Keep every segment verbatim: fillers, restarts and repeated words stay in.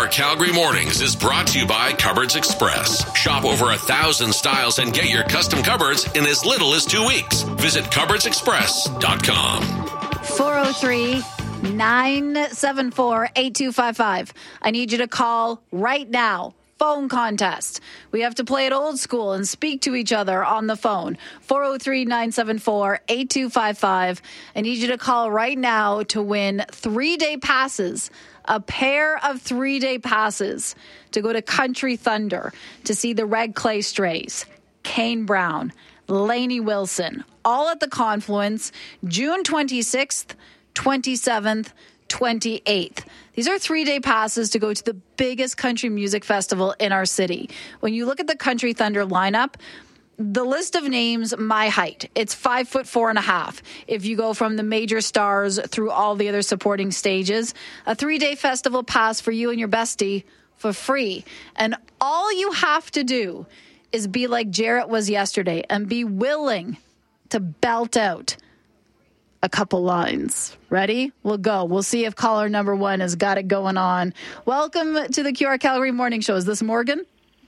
Q R Calgary Mornings is brought to you by Cupboards Express. Shop over a thousand styles and get your custom cupboards in as little as two weeks. Visit cupboards express dot com. four oh three, nine seven four, eight two five five. I need you to call right now. Phone contest. We have to play it old school and speak to each other on the phone. four oh three, nine seven four, eight two five five. I need you to call right now to win three-day passes, a pair of three-day passes to go to Country Thunder to see the Red Clay Strays, Kane Brown, Lainey Wilson, all at the Confluence, June twenty-sixth, twenty-seventh, twenty-eighth. These are three-day passes to go to the biggest country music festival in our city. When you look at the Country Thunder lineup, the list of names, my height, it's five foot four and a half. If you go from the major stars through all the other supporting stages, a three-day festival pass for you and your bestie for free. And all you have to do is be like Jarrett was yesterday and be willing to belt out a couple lines. Ready? We'll go. We'll see if caller number one has got it going on. Welcome to the Q R Calgary Morning Show. Is this Morgan?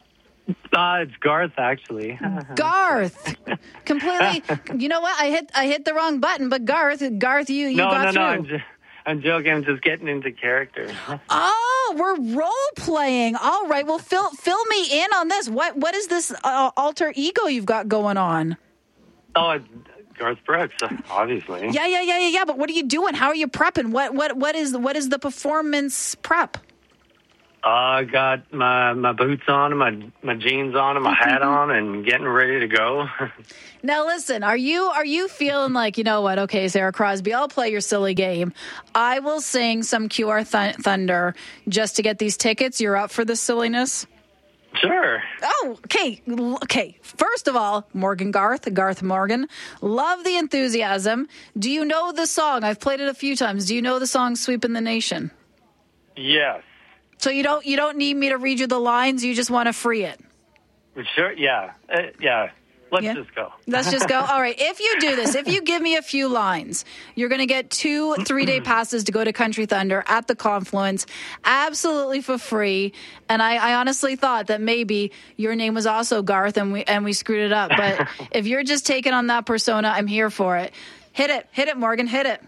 Uh, it's Garth, actually. Garth. Completely. You know what? I hit I hit the wrong button, but Garth, Garth, you, you no, got no, through. No, I'm, just, I'm joking. I'm just getting into character. Oh, we're role playing. All right. Well, fill fill me in on this. What What is this uh, alter ego you've got going on? Oh, it's Garth Brooks, obviously. Yeah, yeah, yeah, yeah, yeah. But what are you doing? How are you prepping? What what what is what is the performance prep? I uh, got my, my boots on, my my jeans on, and my hat on, and getting ready to go. Now, listen, are you are you feeling like, you know what? Okay, Sarah Crosby, I'll play your silly game. I will sing some Q R th- Thunder just to get these tickets. You're up for the silliness? Sure. Oh, okay. Okay. First of all, Morgan Garth, Garth Morgan. Love the enthusiasm. Do you know the song? I've played it a few times. Do you know the song Sweepin' the Nation? Yes. So you don't you don't need me to read you the lines, you just want to free it? Sure, yeah. Uh, yeah. Let's yeah. just go. Let's just go. All right. If you do this, if you give me a few lines, you're going to get two three-day passes to go to Country Thunder at the Confluence, absolutely for free. And I, I honestly thought that maybe your name was also Garth and we and we screwed it up. But if you're just taking on that persona, I'm here for it. Hit it. Hit it, Morgan. Hit it.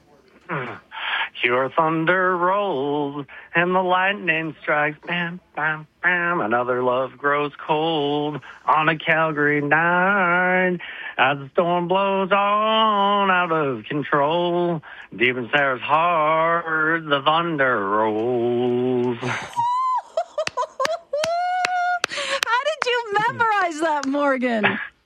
Your thunder rolls and the lightning strikes, bam, bam, bam. Another love grows cold on a Calgary night as the storm blows on out of control. Deep in Sarah's heart, the thunder rolls. How did you memorize that, Morgan?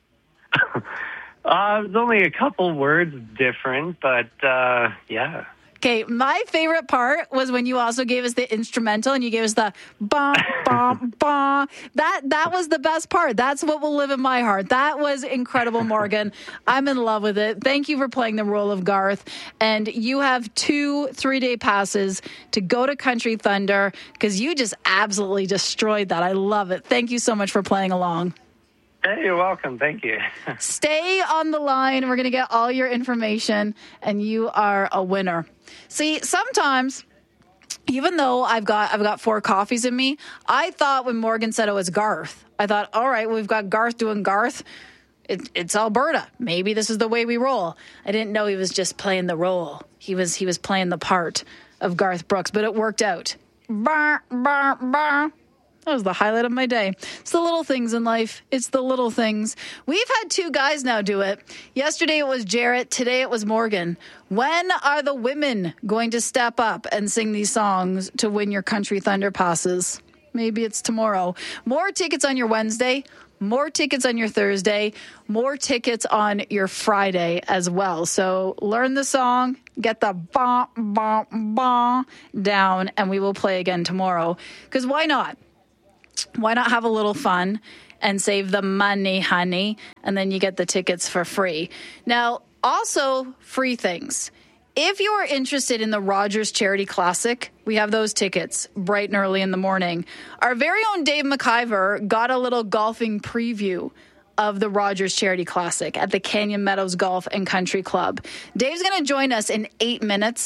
uh, it was only a couple words different, but uh, yeah. Okay, my favorite part was when you also gave us the instrumental and you gave us the bum, bum, bum. That, that was the best part. That's what will live in my heart. That was incredible, Morgan. I'm in love with it. Thank you for playing the role of Garth. And you have two three-day passes to go to Country Thunder because you just absolutely destroyed that. I love it. Thank you so much for playing along. Hey, you're welcome. Thank you. Stay on the line. We're going to get all your information, and you are a winner. See, sometimes, even though I've got I've got four coffees in me, I thought when Morgan said it was Garth, I thought, all right, we've got Garth doing Garth. It, it's Alberta. Maybe this is the way we roll. I didn't know he was just playing the role. He was he was playing the part of Garth Brooks, but it worked out. Bah, bah, bah. That was the highlight of my day. It's the little things in life. It's the little things. We've had two guys now do it. Yesterday it was Jarrett. Today it was Morgan. When are the women going to step up and sing these songs to win your Country Thunder passes? Maybe it's tomorrow. More tickets on your Wednesday. More tickets on your Thursday. More tickets on your Friday as well. So learn the song. Get the ba ba ba down. And we will play again tomorrow. Because why not? Why not have a little fun and save the money, honey, and then you get the tickets for free. Now, also free things. If you are interested in the Rogers Charity Classic, we have those tickets bright and early in the morning. Our very own Dave McIver got a little golfing preview of the Rogers Charity Classic at the Canyon Meadows Golf and Country Club. Dave's going to join us in eight minutes.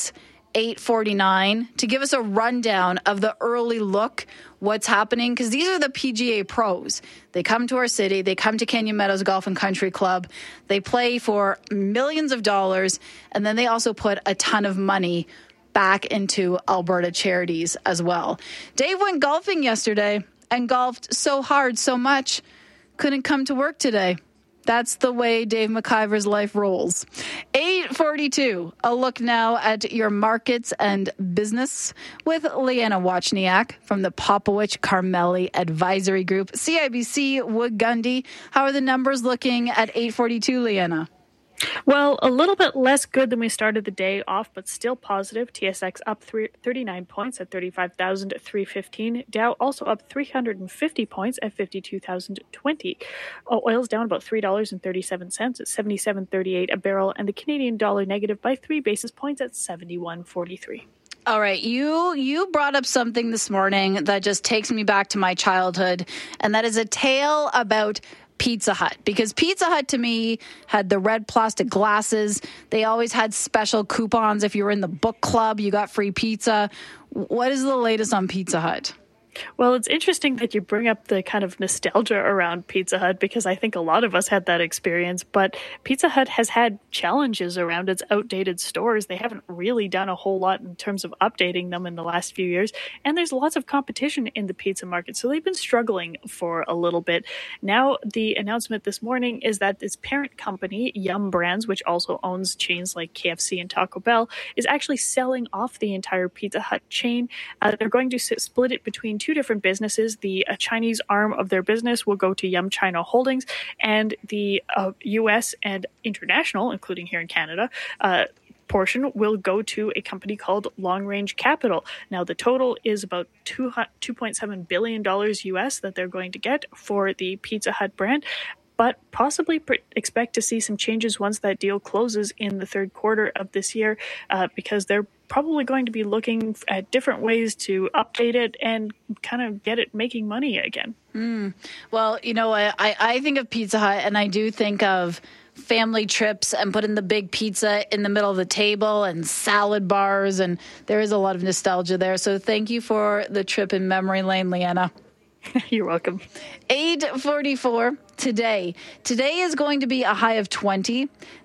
eight forty-nine to give us a rundown of the early look, what's happening, because these are the P G A pros. They come to our city. They come to Canyon Meadows Golf and Country Club. They play for millions of dollars, and then they also put a ton of money back into Alberta charities as well. Dave went golfing yesterday and golfed so hard, so much, couldn't come to work today. That's the way Dave McIver's life rolls. eight forty-two, a look now at your markets and business with Leanna Wachniak from the Popowich Carmeli Advisory Group, C I B C Wood Gundy. How are the numbers looking at eight forty-two, Leanna? Well, a little bit less good than we started the day off, but still positive. T S X up three, thirty-nine points at thirty-five thousand three hundred fifteen. Dow also up three hundred fifty points at fifty-two thousand twenty. Oil's down about three dollars and thirty-seven cents at seventy-seven thirty-eight a barrel, and the Canadian dollar negative by three basis points at seventy-one forty-three. All right, you you brought up something this morning that just takes me back to my childhood, and that is a tale about Pizza Hut, because Pizza Hut to me had the red plastic glasses. They always had special coupons. If you were in the book club, you got free pizza. What is the latest on Pizza Hut? Well, it's interesting that you bring up the kind of nostalgia around Pizza Hut, because I think a lot of us had that experience, but Pizza Hut has had challenges around its outdated stores. They haven't really done a whole lot in terms of updating them in the last few years, and there's lots of competition in the pizza market, so they've been struggling for a little bit. Now, the announcement this morning is that its parent company, Yum Brands, which also owns chains like K F C and Taco Bell, is actually selling off the entire Pizza Hut chain. Uh, they're going to s- split it between two different businesses. The uh, Chinese arm of their business will go to Yum China Holdings, and the uh, U S and international, including here in Canada, uh, portion will go to a company called Long Range Capital. Now, the total is about two point seven billion dollars U S that they're going to get for the Pizza Hut brand, but possibly pre- expect to see some changes once that deal closes in the third quarter of this year, uh, because they're probably going to be looking at different ways to update it and kind of get it making money again. Mm. Well, you know, I, I think of Pizza Hut, and I do think of family trips and putting the big pizza in the middle of the table and salad bars, and there is a lot of nostalgia there. So thank you for the trip in memory lane, Leanna. You're welcome. eight forty-four today. Today is going to be a high of twenty.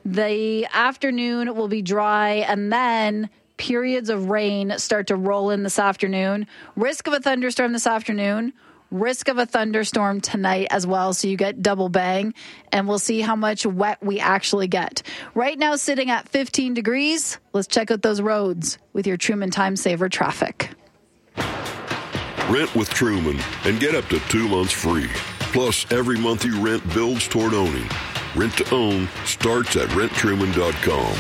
The afternoon will be dry, and then periods of rain start to roll in this afternoon. Risk of a thunderstorm this afternoon. Risk of a thunderstorm tonight as well, so you get double bang, and we'll see how much wet we actually get. Right now, sitting at fifteen degrees. Let's check out those roads with your Truman Time Saver traffic. Rent with Truman and get up to two months free. Plus, every month you rent builds toward owning. Rent to own starts at rent truman dot com.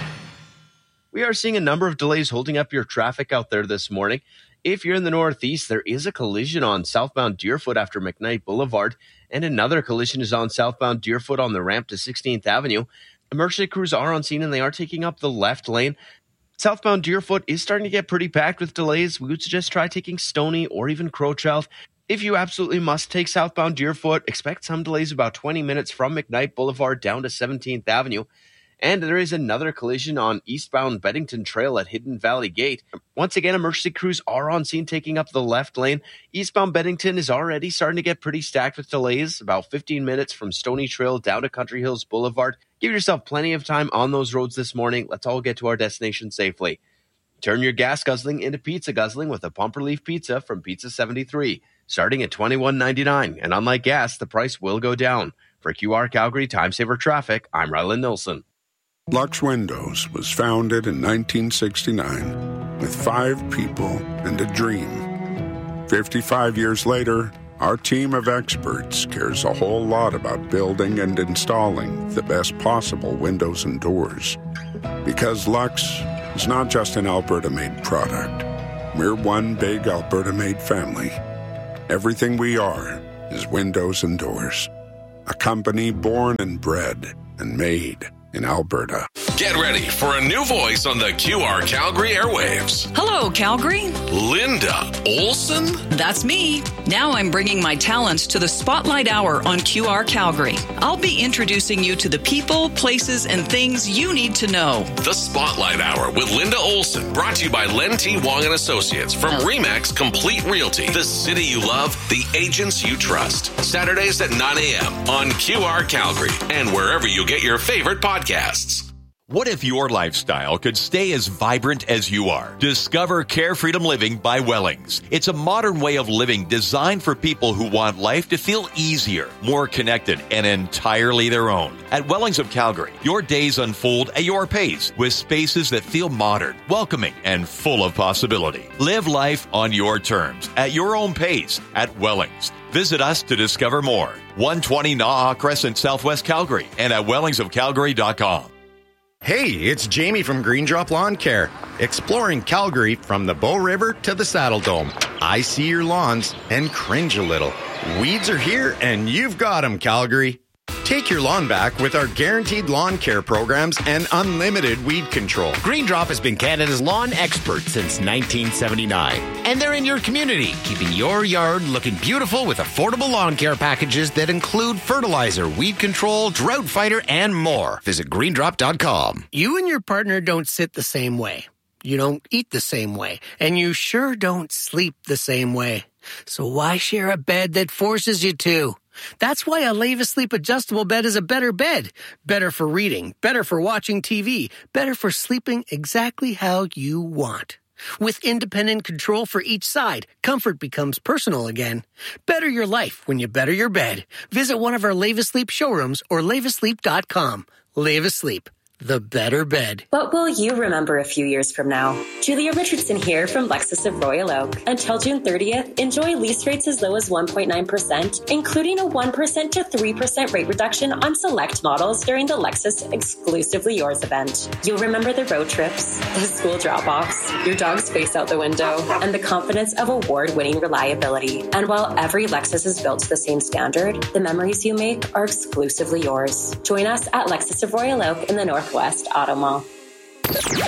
We are seeing a number of delays holding up your traffic out there this morning. If you're in the Northeast, there is a collision on southbound Deerfoot after McKnight Boulevard, and another collision is on southbound Deerfoot on the ramp to sixteenth Avenue. Emergency crews are on scene, and they are taking up the left lane. Southbound Deerfoot is starting to get pretty packed with delays. We would suggest try taking Stony or even Crowchild. If you absolutely must take southbound Deerfoot, expect some delays about twenty minutes from McKnight Boulevard down to seventeenth Avenue. And there is another collision on eastbound Beddington Trail at Hidden Valley Gate. Once again, emergency crews are on scene taking up the left lane. Eastbound Beddington is already starting to get pretty stacked with delays, about fifteen minutes from Stony Trail down to Country Hills Boulevard. Give yourself plenty of time on those roads this morning. Let's all get to our destination safely. Turn your gas guzzling into pizza guzzling with a Pump Relief Pizza from Pizza seventy-three, starting at twenty-one ninety-nine. And unlike gas, the price will go down. For Q R Calgary Time Saver Traffic, I'm Ryland Nilsson. Lux Windows was founded in nineteen sixty-nine with five people and a dream. fifty-five years later, our team of experts cares a whole lot about building and installing the best possible windows and doors. Because Lux is not just an Alberta-made product. We're one big Alberta-made family. Everything we are is windows and doors. A company born and bred and made in Alberta. Get ready for a new voice on the Q R Calgary airwaves. Hello, Calgary. Linda Olson? That's me. Now I'm bringing my talents to the Spotlight Hour on Q R Calgary. I'll be introducing you to the people, places, and things you need to know. The Spotlight Hour with Linda Olson, brought to you by Len T. Wong and Associates from Remax Complete Realty. The city you love, the agents you trust. Saturdays at nine a.m. on Q R Calgary and wherever you get your favorite podcasts. What if your lifestyle could stay as vibrant as you are? Discover Care Freedom Living by Wellings. It's a modern way of living designed for people who want life to feel easier, more connected, and entirely their own. At Wellings of Calgary, your days unfold at your pace with spaces that feel modern, welcoming, and full of possibility. Live life on your terms, at your own pace, at Wellings. Visit us to discover more. one twenty Naha Crescent, Southwest Calgary, and at wellings of calgary dot com. Hey, it's Jamie from Green Drop Lawn Care, exploring Calgary from the Bow River to the Saddle Dome. I see your lawns and cringe a little. Weeds are here and you've got them, Calgary. Take your lawn back with our guaranteed lawn care programs and unlimited weed control. Green Drop has been Canada's lawn expert since nineteen seventy-nine. And they're in your community, keeping your yard looking beautiful with affordable lawn care packages that include fertilizer, weed control, drought fighter, and more. Visit green drop dot com. You and your partner don't sit the same way. You don't eat the same way. And you sure don't sleep the same way. So why share a bed that forces you to? That's why a Leva Sleep adjustable bed is a better bed. Better for reading, better for watching T V, better for sleeping exactly how you want. With independent control for each side, comfort becomes personal again. Better your life when you better your bed. Visit one of our Leva Sleep showrooms or leva sleep dot com. Leva Sleep. The better bed. What will you remember a few years from now? Julia Richardson here from Lexus of Royal Oak. Until June thirtieth, enjoy lease rates as low as one point nine percent, including a one percent to three percent rate reduction on select models during the Lexus Exclusively Yours event. You'll remember the road trips, the school drop-offs, your dog's face out the window, and the confidence of award-winning reliability. And while every Lexus is built to the same standard, the memories you make are exclusively yours. Join us at Lexus of Royal Oak in the North West Auto Mall.